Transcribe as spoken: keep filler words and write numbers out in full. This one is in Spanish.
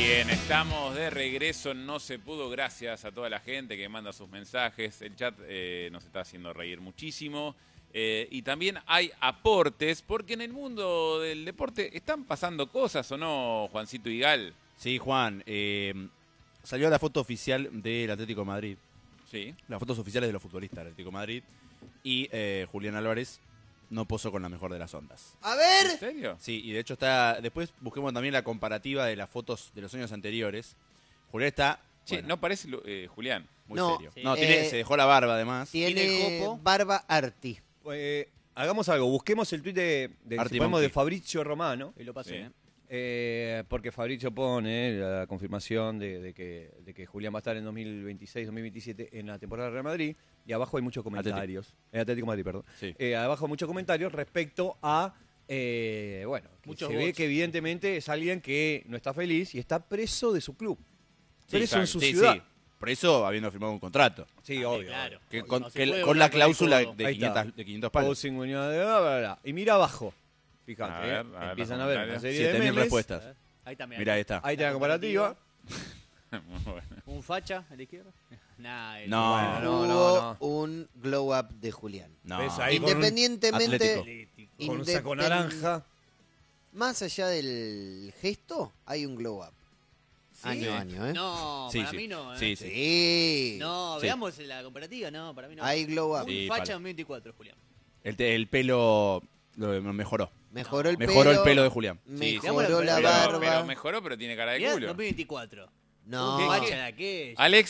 Bien, estamos de regreso, no se pudo, gracias a toda la gente que manda sus mensajes. El chat eh, nos está haciendo reír muchísimo. Eh, y también hay aportes, porque en el mundo del deporte están pasando cosas, ¿o no, Juancito Igal? Sí, Juan, eh, salió la foto oficial del Atlético de Madrid. Sí. Las fotos oficiales de los futbolistas del Atlético de Madrid. Y eh, Julián Álvarez no posó con la mejor de las ondas. A ver. ¿En serio? Sí, y de hecho está... Después busquemos también la comparativa de las fotos de los años anteriores. Julián está... Che, bueno, no parece eh, Julián. muy No, serio. sí. No, tiene, Eh, se dejó la barba además. Tiene ¿Tiene el copo? barba arti. Eh, hagamos algo, busquemos el tuit de, de, Arti si podemos, Monkey. de Fabrizio Romano, Y lo pasé, Sí. ¿eh? eh, porque Fabrizio pone la confirmación de, de que, de que Julián va a estar en dos mil veintiséis dos mil veintisiete en la temporada de Real Madrid, y abajo hay muchos comentarios. En Atlético de Madrid, perdón. Sí. Eh, abajo hay muchos comentarios respecto a, eh, bueno, que Muchos se ve bots. que evidentemente es alguien que no está feliz y está preso de su club. Sí, Preso en sí, su sí, ciudad. sí. Por eso habiendo firmado un contrato. Sí, Ah, obvio. claro. Que No con, se que- puede con volar la cláusula el codo. de Ahí está. quinientos, de quinientos palos. Posing, bla, bla, bla, bla. Y mira abajo. Fíjate, A ver, eh, a ver empiezan los a ver una comentarios. serie siete de mil memes. respuestas. Ahí también. Mirá, ahí está. Ahí está la comparativa. Muy bueno. Un facha a la izquierda. Nah, el- No. Bueno, no, Hubo no, no. un glow up de Julián. No. ¿Ves ahí? con un Independientemente, Atlético. Con un saco independ- naranja. más allá del gesto, hay un glow up. Año a año, ¿eh? No, Sí, para sí. mí no. ¿eh? Sí, sí. Sí. No, Sí. veamos la comparativa. No, para mí no. Hay glow up. Un Sí, facha para. en veinticuatro, Julián. El, te- el pelo lo mejoró. Mejoró el Mejoró pelo. el pelo de Julián. Sí, mejoró sí. la Pero- barba. Pero mejoró, pero tiene cara de Mirá, culo. dos mil veinticuatro. No. Un facha de aquella. Alex.